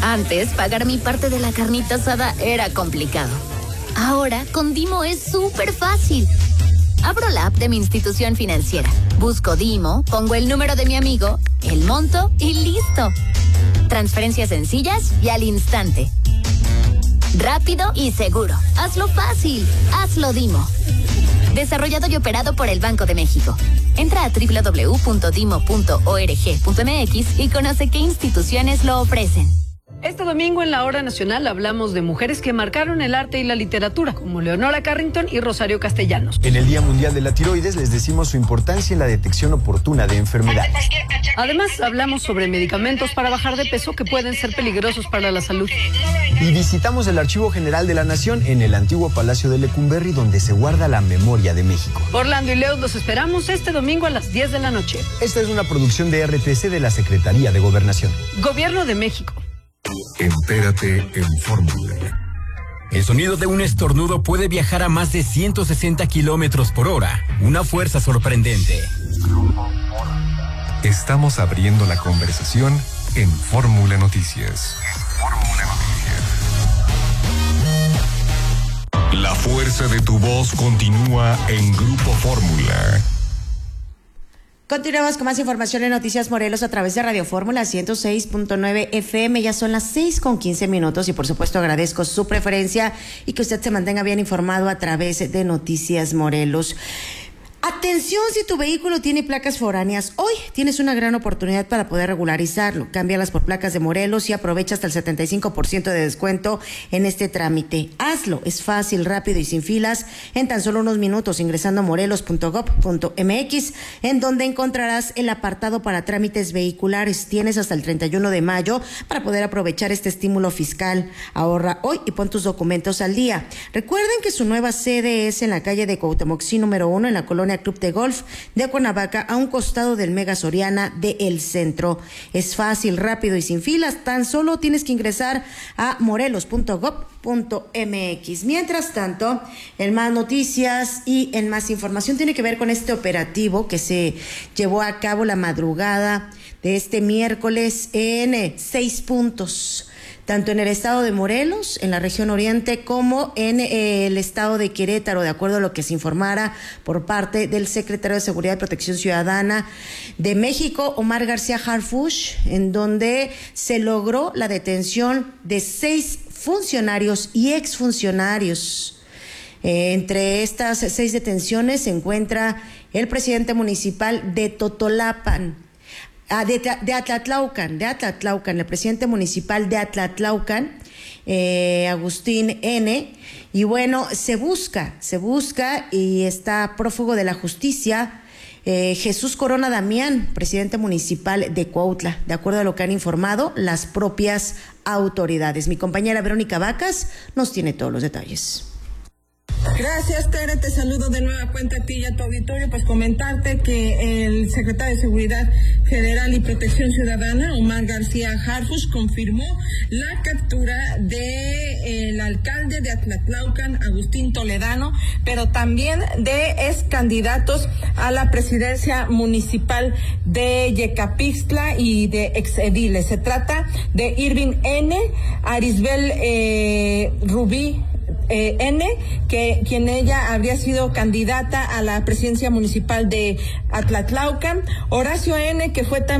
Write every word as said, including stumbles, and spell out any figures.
Antes, pagar mi parte de la carnita asada era complicado. Ahora, con Dimo es súper fácil. Abro la app de mi institución financiera, busco Dimo, pongo el número de mi amigo, el monto y listo. Transferencias sencillas y al instante. Rápido y seguro. Hazlo fácil. Hazlo Dimo. Desarrollado y operado por el Banco de México. Entra a doble u doble u doble u punto dimo punto org punto m x y conoce qué instituciones lo ofrecen. Este domingo en la Hora Nacional hablamos de mujeres que marcaron el arte y la literatura, como Leonora Carrington y Rosario Castellanos. En el Día Mundial de la Tiroides les decimos su importancia en la detección oportuna de enfermedades. Además, hablamos sobre medicamentos para bajar de peso que pueden ser peligrosos para la salud. Y visitamos el Archivo General de la Nación en el antiguo Palacio de Lecumberri, donde se guarda la memoria de México. Orlando y Leo los esperamos este domingo a las diez de la noche. Esta es una producción de R T C de la Secretaría de Gobernación. Gobierno de México. Entérate en Fórmula. El sonido de un estornudo puede viajar a más de ciento sesenta kilómetros por hora. Una fuerza sorprendente. Estamos abriendo la conversación en Fórmula Noticias. Fórmula Noticias. La fuerza de tu voz continúa en Grupo Fórmula. Continuamos con más información en Noticias Morelos a través de Radio Fórmula ciento seis punto nueve F M. Ya son las seis con quince minutos y por supuesto agradezco su preferencia y que usted se mantenga bien informado a través de Noticias Morelos. Atención si tu vehículo tiene placas foráneas. Hoy tienes una gran oportunidad para poder regularizarlo. Cámbialas por placas de Morelos y aprovecha hasta el setenta y cinco por ciento de descuento en este trámite. Hazlo, es fácil, rápido y sin filas en tan solo unos minutos ingresando a morelos punto gob punto m x, en donde encontrarás el apartado para trámites vehiculares. Tienes hasta el treinta y uno de mayo para poder aprovechar este estímulo fiscal. Ahorra hoy y pon tus documentos al día. Recuerden que su nueva sede es en la calle de Cuauhtémoc número uno en la colonia Club de Golf de Cuernavaca, a un costado del Mega Soriana de El Centro. Es fácil, rápido y sin filas. Tan solo tienes que ingresar a morelos punto gob punto m x. Mientras tanto, en más noticias y en más información tiene que ver con este operativo que se llevó a cabo la madrugada de este miércoles en eh, seis puntos. Tanto en el estado de Morelos, en la región oriente, como en eh, el estado de Querétaro, de acuerdo a lo que se informara por parte del secretario de Seguridad y Protección Ciudadana de México, Omar García Harfuch, en donde se logró la detención de seis funcionarios y exfuncionarios. Eh, entre estas seis detenciones se encuentra el presidente municipal de Totolapan, Ah, de, de Atlatlaucan, de Atlatlaucan, el presidente municipal de Atlatlaucan, eh, Agustín N. Y bueno, se busca, se busca y está prófugo de la justicia eh, Jesús Corona Damián, presidente municipal de Cuautla, de acuerdo a lo que han informado las propias autoridades. Mi compañera Verónica Vacas nos tiene todos los detalles. Gracias, Tere, te saludo de nueva cuenta a ti y a tu auditorio. Pues comentarte que el secretario de Seguridad Federal y Protección Ciudadana, Omar García Harfuch, confirmó la captura del alcalde de Atlatlaucan, Agustín Toledano, pero también de ex candidatos a la presidencia municipal de Yecapixtla y de ex ediles. Se trata de Irving N., Arisbel eh, Rubí Eh, N., que quien ella habría sido candidata a la presidencia municipal de Atlatlaucan, Horacio N., que fue también